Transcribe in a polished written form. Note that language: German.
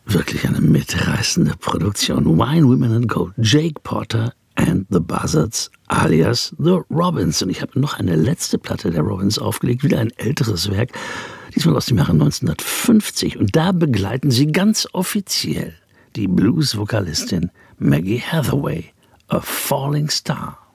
Wirklich eine mitreißende Produktion. Wine, Women and Gold, Jake Porter and the Buzzards alias The Robins. Und ich habe noch eine letzte Platte der Robins aufgelegt, wieder ein älteres Werk, diesmal aus dem Jahre 1950. Und da begleiten sie ganz offiziell die Blues-Vokalistin Maggie Hathaway, A Falling Star.